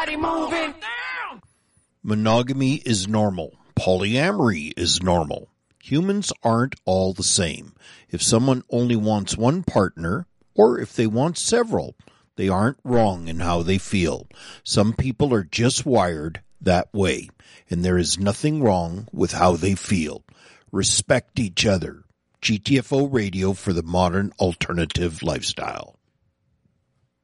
Everybody moving. Monogamy is normal. Polyamory is normal. Humans aren't all the same. If someone only wants one partner, or if they want several, they aren't wrong in how they feel. Some people are just wired that way, and there is nothing wrong with how they feel. Respect each other. GTFO Radio for the modern alternative lifestyle.